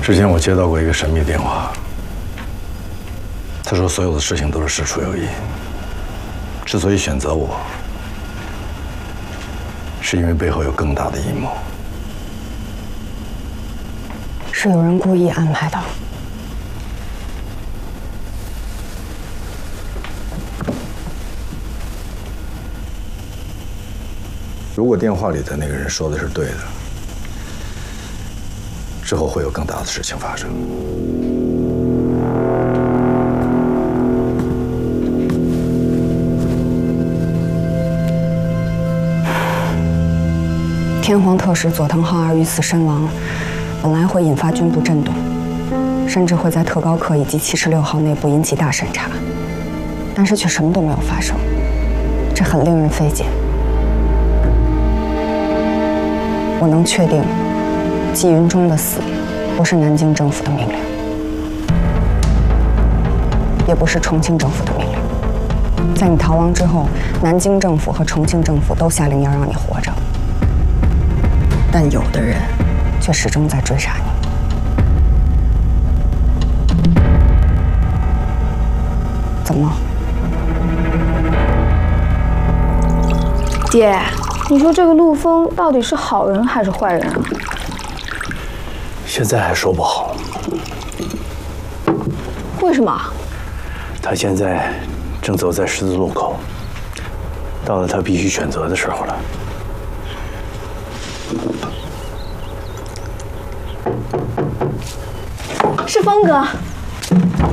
之前我接到过一个神秘的电话，他说所有的事情都是事出有因。之所以选择我，是因为背后有更大的阴谋。 是有人故意安排的。 如果电话里的那个人说的是对的，之后会有更大的事情发生。 天皇特使佐藤浩二遇刺身亡，本来会引发军部震动，甚至会在特高课以及76号内部引起大审查，但是却什么都没有发生，这很令人费解。我能确定，纪云中的死不是南京政府的命令，也不是重庆政府的命令。在你逃亡之后，南京政府和重庆政府都下令要让你活着，但有的人却始终在追杀你。怎么？ 姐，你说这个陆丰到底是好人还是坏人啊？ 现在还说不好。 为什么？ 他现在正走在十字路口，到了他必须选择的时候了。 是峰哥。